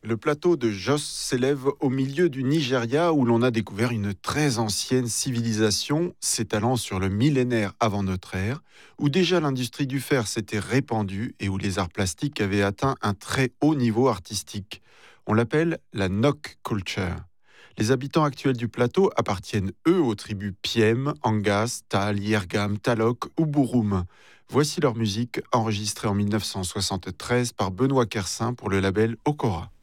Le plateau de Jos s'élève au milieu du Nigeria où l'on a découvert une très ancienne civilisation s'étalant sur le millénaire avant notre ère, où déjà l'industrie du fer s'était répandue et où les arts plastiques avaient atteint un très haut niveau artistique. On l'appelle la Nok Culture. Les habitants actuels du plateau appartiennent eux aux tribus Piem, Angas, Tal, Yergam, Talok ou Bouroum. Voici leur musique enregistrée en 1973 par Benoît Kersin pour le label Okora.